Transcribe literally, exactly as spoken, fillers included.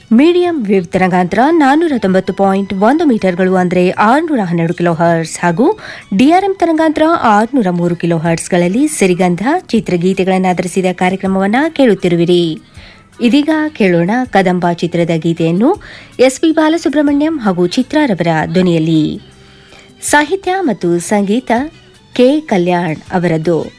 Medium wave ತರಂಗಾಂತರ ನಾನ್ನೂರ ತೊಂಬತ್ತು ಪಾಯಿಂಟ್ ಒಂದು ಮೀಟರ್ಗಳು ಅಂದರೆ ಆರುನೂರ ಹನ್ನೆರಡು ಕಿಲೋ ಹರ್ಟ್ಸ್ ಹಾಗೂ ಡಿಆರ್ಎಂ ತರಂಗಾಂತರ ಆರುನೂರ ಮೂರು ಕಿಲೋ ಹರ್ಟ್ಸ್ಗಳಲ್ಲಿ ಸಿರಿಗಂಧ ಚಿತ್ರಗೀತೆಗಳನ್ನು ಆಧರಿಸಿದ ಕಾರ್ಯಕ್ರಮವನ್ನು ಕೇಳುತ್ತಿರುವಿರಿ. ಇದೀಗ ಕೇಳೋಣ ಕದಂಬ ಚಿತ್ರದ ಗೀತೆಯನ್ನು ಎಸ್ಪಿ ಬಾಲಸುಬ್ರಹ್ಮಣ್ಯಂ ಹಾಗೂ ಚಿತ್ರಾರವರ ಧ್ವನಿಯಲ್ಲಿ. ಸಾಹಿತ್ಯ ಮತ್ತು ಸಂಗೀತ ಕೆ ಕಲ್ಯಾಣ್ ಅವರದ್ದು.